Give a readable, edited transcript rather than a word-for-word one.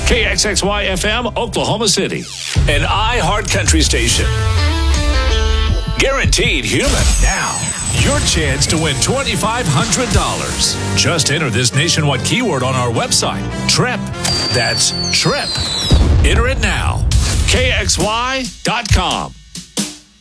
KXXY FM, Oklahoma City. An iHeart Country station. Guaranteed human. Now, your chance to win $2,500. Just enter this nationwide keyword on our website, TRIP. That's TRIP. Enter it now. KXY.com.